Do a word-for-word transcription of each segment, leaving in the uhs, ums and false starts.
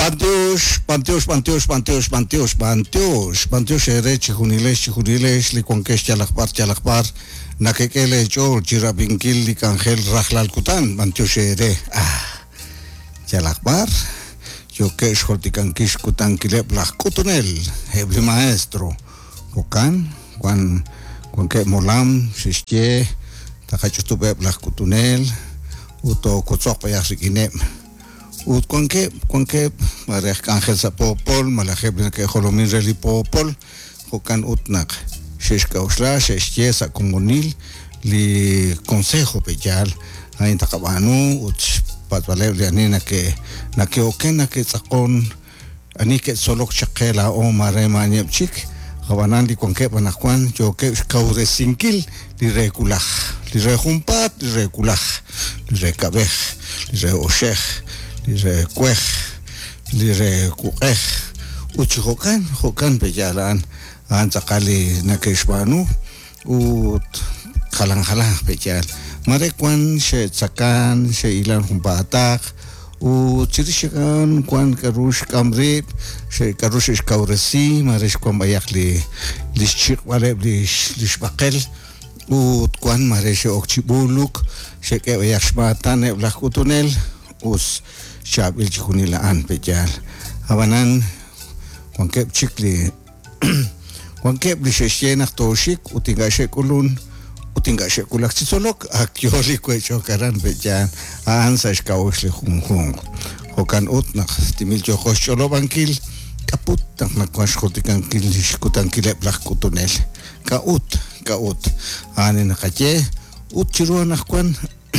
Pantiush, Pantiush, Pantiush, Pantiush, Pantiush, Pantiush, Pantiush, ere, chihuniles, chihuniles, li conquest chalakbar, chalakbar, nakekele, chol, chirabinkil, li cangel, rajlal kutan, Pantiush, ere, ah, chalakbar, yo que es horticanquish kutan kilep la kutunel, hebli maestro, kokan, kwan, kwan ke molam, shistie, takachutube la kutunel, uto kutsok payasikinem. Ut konke konke marek Ángel sa popol malajeb ke holomin reli popol hokan utnak sheshka usla sheshye sa comunil li consejo pejal ain takabanu ut patwale li na ke na ke okena ke tsakon ani ke solok chakela o mare manyep chik habanan li konke panakwan yo ke kaure sinkil li regulaj li rejumpat li regulaj li rekabej li reoshej Lire kuech, lire kuech, uchi hokan, hokan pejalan, antakali nakeshbanu, ut kalang kalang pejal. Marekwan she tsakan, she ilan humpatak, u chirishakan kwan karush kamrib, she karush ish kauresi, maresh kwan bayak li lishchik wale lishbakel, ut kwan maresh okchibuluk, she ke bayak shmatan eblakutunel, us shab il chikuni la an pejal habanan kwankep chikli kwankep li sheshena toshik utinga shekulun utinga shekulak tsolok akyoli kwecho karan pejal an sashkaush li khung hokan utna timil jokosh cholobankil kaput tak nakwash khotikan kil shkutan kile blak kutunel ka ut ka ut ani nakache ut chiru nakwan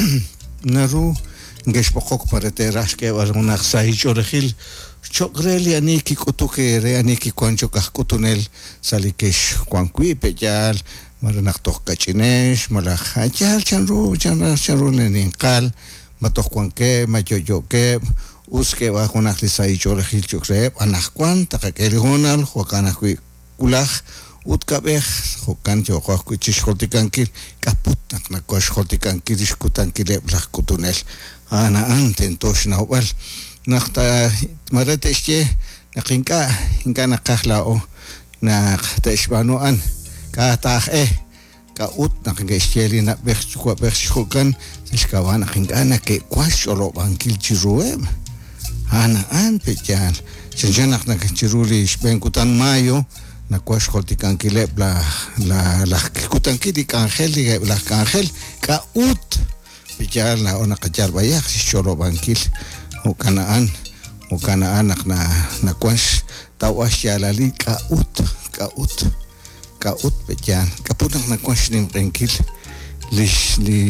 naru ngesh pokok parete rashke warunak sahi chorehil chokreli aniki kutuke re aniki kwancho kahkutunel salikesh kwankui pejal maranak tok kachinesh malak achal chanru chanra chanru neninqal matok kwanke mayoyoke uske warunak li sahi chorehil chokre anakwan takakeli honal huakanakui kulaj utkabej hokan jokoh kuchish holtikankil kaput naknakosh holtikankil ishkutankil blak kutunel ana anten tosh nawal nakta marete este nakinka inka nakahla o na tashbanu an ka tah eh ka ut nakingesteli na bechukwa bechukan iskawan nakinka na ke kwasholo bankil chiruem ana an pejan senjanak nakchiruli benkutan mayo na kwash holtikan kile bla la la kutan kidi kangel la kangel ka ut Pijal na ona kajar bayak si choro bankil o kanaan o kanaan nak na na kwas tawas ya lali ka ut ka ut ka ut pijal kaputang na kwas nim bankil li li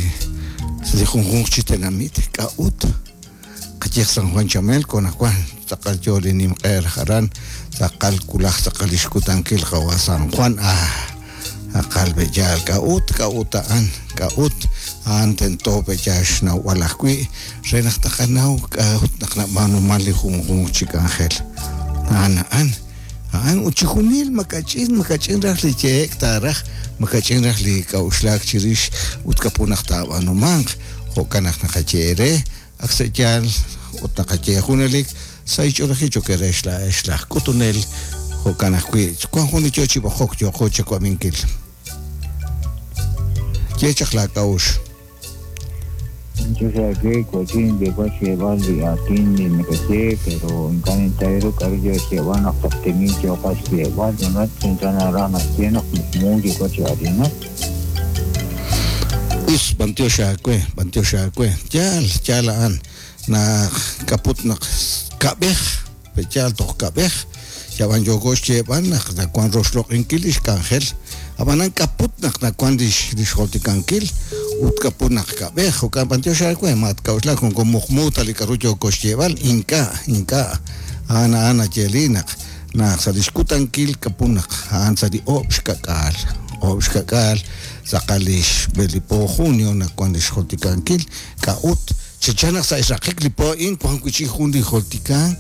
li khung chitenamit ka ut kajek San Juan Chamel ko na kwan sakal joli nim khair haran sakal kulak sakal iskutan kil kawasan Juan ah akal bejal ka ut ka utaan ka ut anten to bejash na walakwi renak takanaw ka ut nakna manu mali hum hum chikangel ana an an uchikunil makachin makachin rak li chek tarach makachin rak li ka uslak chirish ut kapunak tawa no mang hokanak nakachere aksejal ut nakache hunalik sai chorhi chokeresh la esla kutunel hokanakwi kwa huni chochi bo hok jo khoche kwa minkil Yechakla kaush. Yo sé que cualquier de cualquier valde aquí ni me quedé, pero en cada entero que se van a obtener yo casi igual, no tendrán a rana tiene muy coche harina. Us bantio shakwe, bantio shakwe. Jal, jalan na kaput na kabeh, pejal tok kabeh. Jaban jogos cheban na na kwan roslok inkilish kangel. Abanan kaput nak na kwandish dishholti kankil ut kaput nak kabeh o kampantyo shakwe mat kausla con mukmut ali karucho koshieval inka inka ana ana jelinak na sa diskutan kil kapunak an sa di obskakal obskakal sakalish belipo junio na kwandish holti kankil ka ut chichanak sa isakik lipo in kwan kuchi hundi holti kank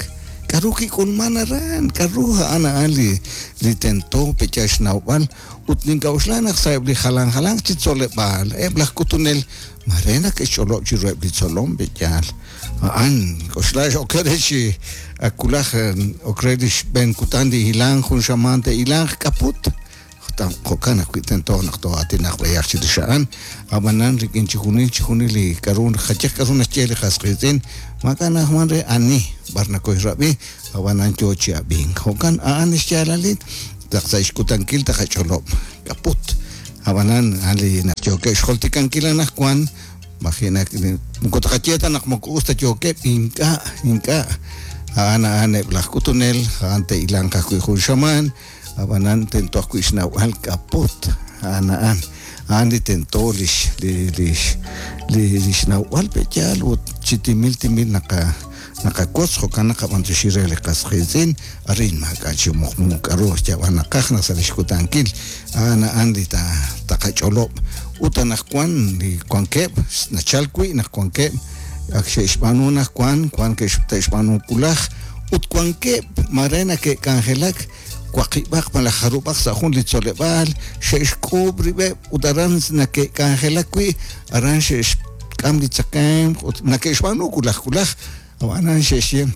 karuki kun manaran karuha ana ali li tento pechash nawal utning kauslan saib li halang halang chitsole bal e blah kutunel marena ke cholo chiro li cholom bechal an koslash okereshi akulach okredish ben kutandi hilang hun shamante ilang kaput tam kokana kuiten to nakto atinakh bayar chidishan abanan rikin chikuni chikuni li karun khachek karun chele khasqitin makana hmanre ani barna koy rabi abanan chochi abing hokan aan ischalalit taqsaish kutankil taqacholo kaput abanan ali na choke sholti kankila nakwan makina mukotaqacheta nakmokusta choke inka inka ana ane blakutunel ante ilanka kuy shaman abanan tento kuishna wal kaput anaan ani tento lish lish lish na wal pechal ut chitimil timil naka naka kos hokana kabantu shirele kaskhizin arin makachi mukhmu karo chawana kakhna salish kutankil ana andi ta takacholo utanakwan li kwankeb nachalkui nakwankeb akshe ispanu nakwan kwan ke ispanu kulakh ut kwankeb marena ke kangelak kwaqibaq mala kharubaq sahun li tsolebal shesh kubribe udaran nake kangelakwi aran shesh kam li tsakam nake shmanu kulakh kulakh awanan shesh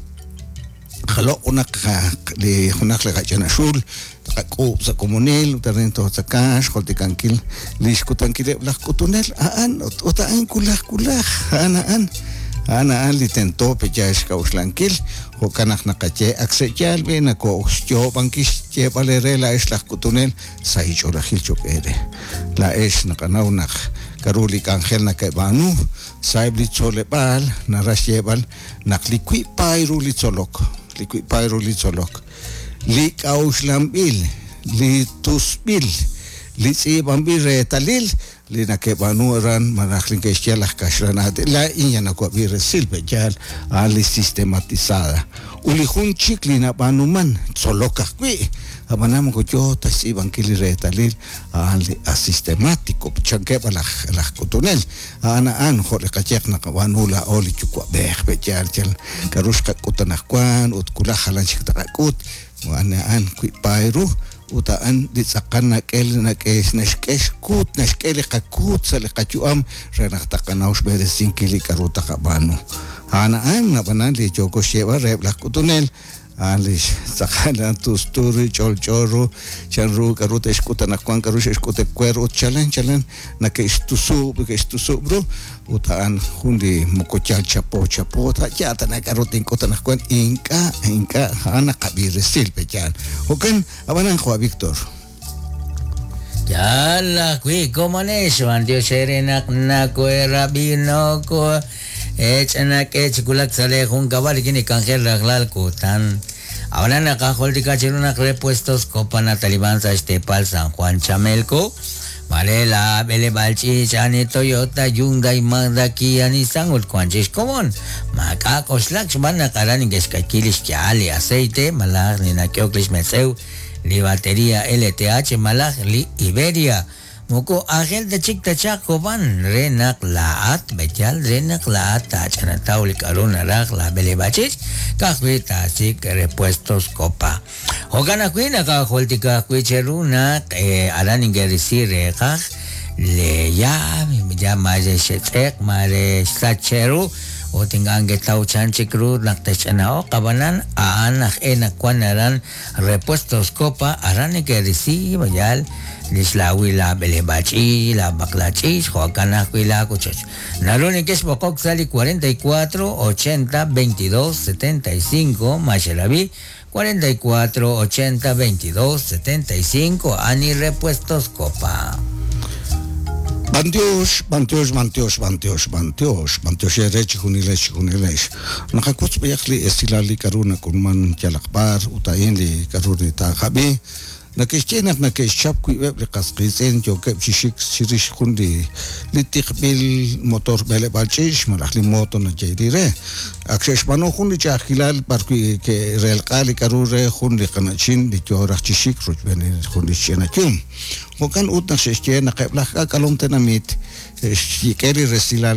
khalo unak li hunak le gachana shul taqo sa komunel udaran to tsakash khoti kankil li shkutankile blaq kutunel aan utaan kulakh kulakh ana an ana an li tento pechash kauslankil hokanak nakache aksechal bena ko sto bankis che balere la es la kutunel sai chola hilchok ere la es nakanaw nak karuli kangel na banu sai bli chole bal na rashebal naklikwi pairu li cholok likwi pairu li cholok li kauslambil li tusbil li tsibambil retalil li nakebanu ran manakhlin ke shelah kashrana la inyana ko bir silbejal ali sistematizada uli hun chiklina banuman soloka kwi abanam ko yo tasiban kili retalil ali asistemático chanke bala la kutunel ana an khole kachek na wanula oli chukwa beh bejal chel karushka kutanakwan ut kula halan chiktakut ana an kwi pairu utaan ditsakan nakel nakes nashkesh kut nashkel qakut sal qachuam renaqtaqanaus beresin kili karuta qabanu ana an nabanan li choko sheba rebla kutunel alish sakana tusturi cholchoro chanru karuta eskutana kwan karush eskute kwero chalen chalen nakesh tusu bekesh tusu bro utaan hundi mokochal chapo chapo ta chata na karutin kotana kwan inka inka ana kabir silpechan hokan abanan Juan Víctor yalla qui comonesh andio serena na kuera binoko echana ke chikulak sale jun kabal kini kangel raglal kutan ahora nakahol di kachiruna repuestos Copana Talibanza Estepal San Juan Chamelco Malela Bele Balchi Chani Toyota Hyundai Mazda Kia Nissan Utquanchis Comon Macacos Lax van a Karani Gescaquilis Kiali aceite Malag ni Nakioklis Meseu li batería L T H Malag li Iberia Muko agel de chikta chakoban renak laat bechal renak laat tachana tauli karuna rak la belebachis kahwita sik repuestos Copa hogana kuina ka holtika kuicheruna eh alani gerisi rekah le ya ya maje shetek mare sacheru o tingang getau chanchikru naktachana o kabanan aanak enak kwanaran repuestos Copa arani gerisi bayal lislawi la belebachi la baklachi hokana kuila kuchos naroni que es bokok sali cuarenta y cuatro ochenta veintidós setenta y cinco machelavi cuarenta y cuatro ochenta veintidós setenta y cinco ani repuestos Copa Bantios, bantios, bantios, bantios, bantios, bantios erech hunilesh hunilesh. Nakakuts bayakli estilali karuna kunman jalakbar utayin li karuni takabi. Nakishchenak nakishchap kui web li qasqisen jo kep shishik shirish kundi li tiqbil motor bele balchish malak li moto na jayrire. Akshesh bano kundi chakilal par kui ke rel qali karure kundi qanachin li jo rakchishik ruch bene kundi chenachum. Hokan ut nakishchen nakeblah ka kalom tenamit shikeri resilal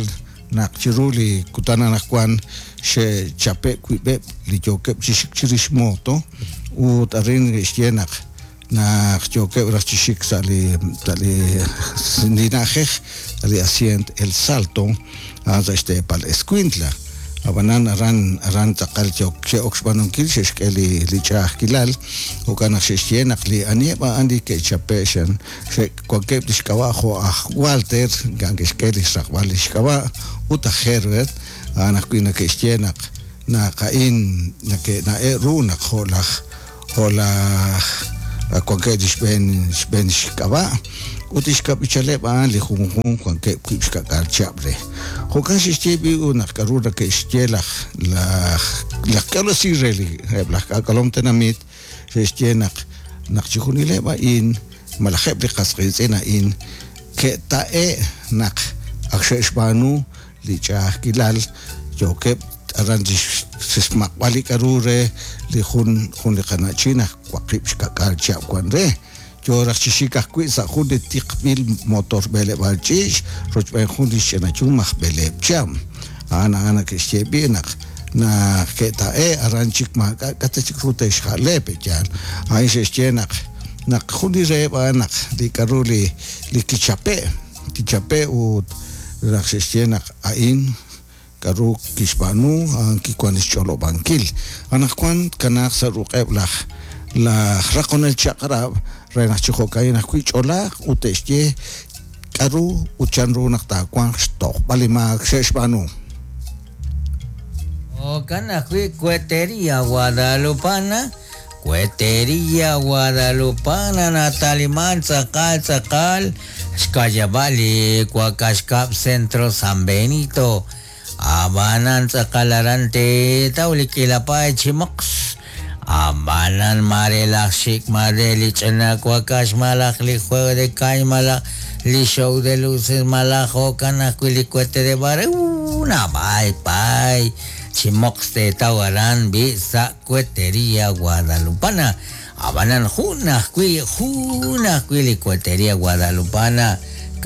naqchiruli kutana nakwan she chape kuibe li joke chishik chirishmoto u tarin ishyenak na joke rachishik sali tali sindinajej tali asient el salto hasta este pal escuintla abanan aran aran takal chok che oxbanon kil sheskeli lichah kilal o kana shesyenak li anieba andi ke chapeshan she kwake dishkawajo a Walter gangeskeli sakwal dishkawa uta herbert ana kuina ke shyenak na kain na ke na e runa kholach hola kwake dishben shben shkawa utishka bichale ba li khungun kwake kipska karchabre hokan shestebi una karura ke stela la la kalo sireli la kalom tenamit shestenak nakchunile ba in malaheb li qasqizena in ke tae nak aksheshbanu li cha kilal joke aranjish sismak wali karure li khun khun li kanachina kwaqipska karcha kwanre yo rachishika kwisa khunde tiqbil motor bele balchish rochben khundi shena chumach bele cham ana ana ke shebinak na keta e aranchik ma katachik rute shale pejan ai shenak na khundi reba nak di karuli li kichape kichape u rachishena ain karu kishbanu ki kwanis cholo bankil ana kwan kana saruqeb la la raqon el chaqrab rena chico kaina kuichola utesje karu uchanru nakta kwang stok balima sheshbanu o kana kui cuetería guadalupana cuetería guadalupana nataliman sakal sakal skayabali kwakashkap centro San Benito abanan sakalarante taulikilapay chimoks Amalan marelak shik madelich na kwakash malak li juego de calle malak li show de luces malak hokan akwili cuete de bare una bye bye chimox de tawaran bisa cuetería guadalupana abanan juna kwi juna kwili cuetería guadalupana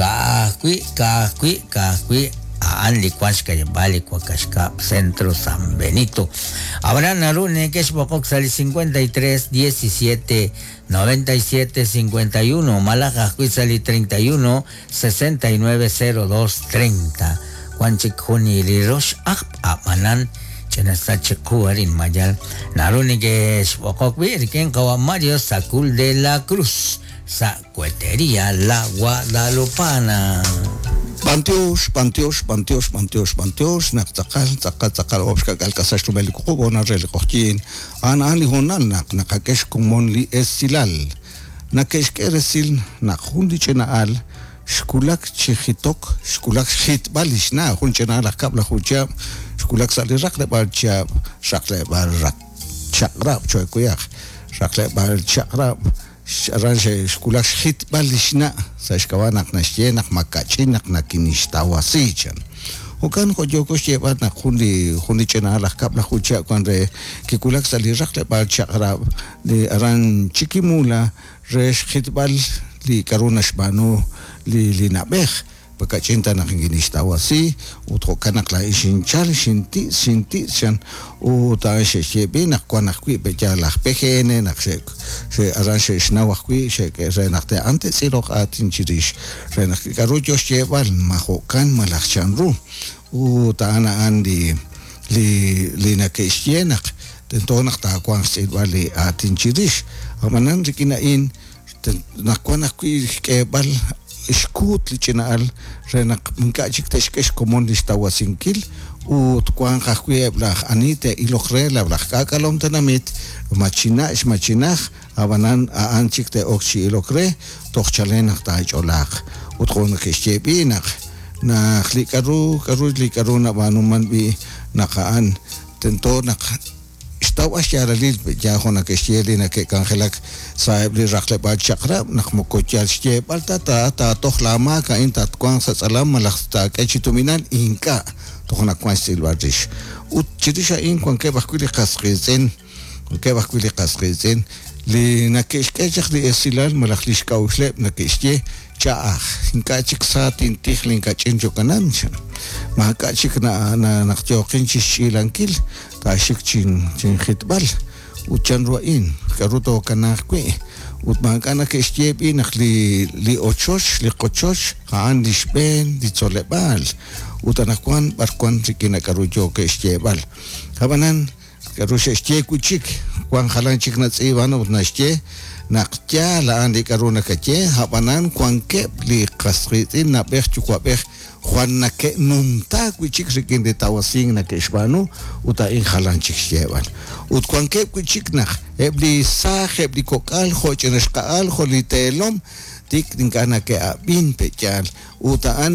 ka kwi ka kwi ka kwi an licuasca y vale cuacasca centro San Benito habrá narune que es poco sale cincuenta y tres diecisiete noventa y siete cincuenta y uno Malaga sale treinta y uno sesenta y nueve cero dos treinta Juanchik Juni Lirosh Ap Amanan Chenasa Chekuarin Mayal narune que es poco vir quien kawa Mario Sacul de la Cruz sa cuetería la Guadalupana Panteos, panteos, panteos, panteos, panteos, nak takal, takal, takal, obska gal kasash tu beli kuko bona rele kochkin, an an li honan nak nakakesh kumon li esilal, nakesh keresil nak hundi chena al, shkulak chihitok, shkulak hit balish na, hun chena al kabla hujab, shkulak sali rakle bal chab, rakle bal rak chakrab, choy kuyak, rakle bal chakrab. Aranje shkulak hit balishna sa shkawanak na shyenak makachinak na kinishtawasichan ukan ko joko sheba na khundi khundi chena la kabla khucha kwanre kikulak sali rakle bal chakrab li aran chikimula resh hit bal li karuna shbanu li li nabekh bakachinta na kinishtawasi utho kanak la ishinchal shinti shinti chan u ta shebe na kwanak kwi beja la pehene na se se arrange shnawa kwi se ke renakte antes sirok atin chirish renak karujo shebal mahokan malachchanru u ta ana andi li li na ke shyenak tentonak ta kwang sibali atin chirish amanan rikina in na kwanak kwi kebal iskut li chinal renak mkachik teshkesh komon listawasinkil u tkuan khakwe blach anite ilokre la blach kakalom tanamit machina is machinach abanan anchik te okchi ilokre tokhchalenak taicholak u tkon keshebinak na klikaru karu likaru na banuman bi nakaan tento nak istaw asyara lil ja hona kesheli na ke kangelak saib li rakle ba chakra nak mokochal shye balta ta ta tohlama ka inta kwang sa salam malaksta ke chituminan inka tohna kwang silvardish ut chidisha in kwang ke bakwili qasqizen ke bakwili qasqizen li nakeshkechak li esilal malaklish kauslep nakeshye chaaj inkachik satin tihlin kachin jokanan chan mahakachik na na naktyokin chishilankil tashik chin chin hitbal uchan ruain karuto kanakwi ut mahakana keshye bi nakli li ochosh li qochosh haan lishben li tsolebal utanakwan barkwan rikina karujo keshye bal habanan karusha shye kuchik kwan halan chik na tsiban ut na shye naqtya la andi karuna kache habanan kwan ke li qasritin na bech chukwa bech juan na ke nunta kuchik rikin de tawasin na keshbanu uta in halan chik shyeban ut kwan ke kuchik na ebli sa ebli kokal khoch nashqal kholi telom tik dinkana ke abin pechal uta an